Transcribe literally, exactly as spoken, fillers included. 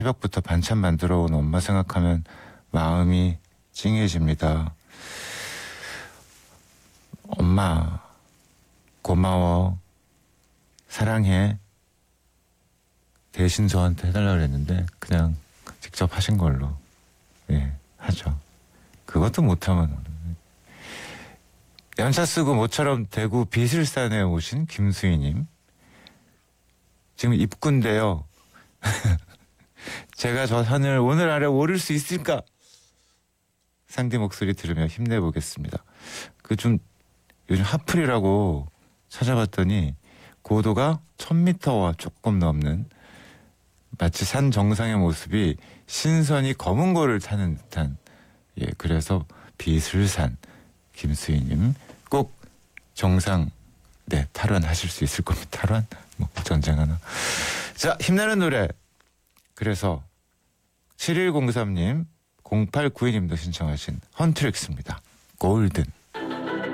새벽부터 반찬 만들어 온 엄마 생각하면 마음이 찡해집니다. 엄마, 고마워. 사랑해. 대신 저한테 해달라고 그랬는데 그냥 직접 하신 걸로 예 하죠. 그것도 못하면 연차 쓰고 모처럼 대구 비슬산에 오신 김수희님, 지금 입구인데요. 제가 저 산을 오늘 아래 오를 수 있을까? 상디 목소리 들으며 힘내보겠습니다. 그 좀 요즘 하플이라고 찾아봤더니 고도가 천 미터와 조금 넘는, 마치 산 정상의 모습이 신선이 검은 거를 타는 듯한, 예, 그래서 비슬산 김수희님 꼭 정상 네 탈환하실 수 있을 겁니다. 탈환? 뭐 전쟁하나. 자, 힘내는 노래. 그래서 칠일공삼님, 공팔구이님도 신청하신 헌트릭스입니다. 골든.